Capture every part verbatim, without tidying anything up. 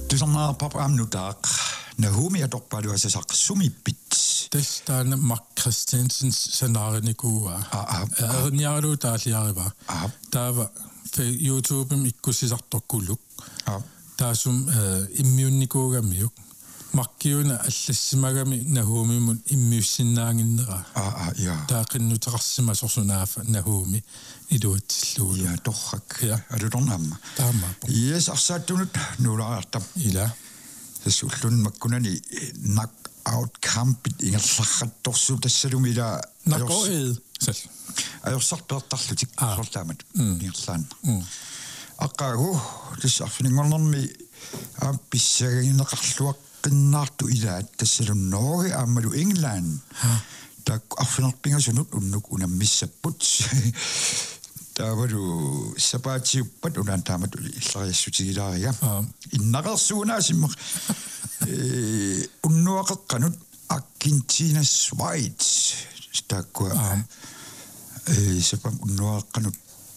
Tusarnaa pap amnutaaq Naomi atorpalu asasaqsumippit Testaana Mark Christiansens scenarionikua erniaru taaliariva taava fe YouTube ikkusisartorkulluk taasum immuunnikuugamiuk Markiuna allasimagami Naomimun immiussinnaanginnera ah ja taaqinnuteqarsima sorsunaafa Naomi iduatsilluulu ja torrak ja adudornaamma taama yes arsaattunut nuulaartam ila tassullun makkunani nak out campit ingerlarrattorsu tassalumila nakoed sal ajorsorpertarlutik sortaamat ingerlaan aqaagu tissarfiningornermi aappissagagineqarluaq qinnaartu ilaat tassalunnoori aammalu England tak affinerpingasunut unnuk unammissapput taavalu sapaatiuppat unan taamat illariassutigilaariga innaqersuunaasimmaq eh unnuaqeqqanut Argentina Schweiz stakkua eh sepam unnuaqeqqanut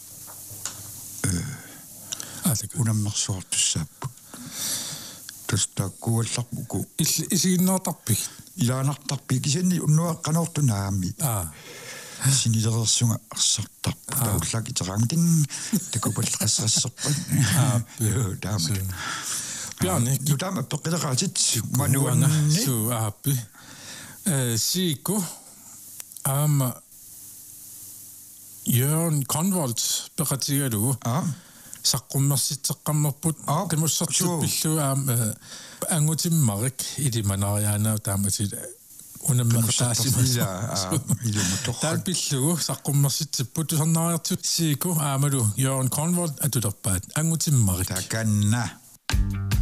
eh unammersuartussaappu tastakkuallarpuku isiginnertarpik ilaanartarpik kisanni unnuaqqanortunaami ah sinilerersunga arsartarpu taullak iterangting takupallaqassarserpat ah taama Bjarne nu taama peqilaqaatit manuanna su aappi eh siiko ama Jørgen Convolt peqatigalu ah saqqummersitteqqammerput qimussartut pillu aam angutimmarik ilimanariaana taamatit unammeqtaasima ilumutorrak taapillugu saqqummersittiput tusarnariartut siiko aamalu Jørgen Convolt atulerpaat angutimmarik takanna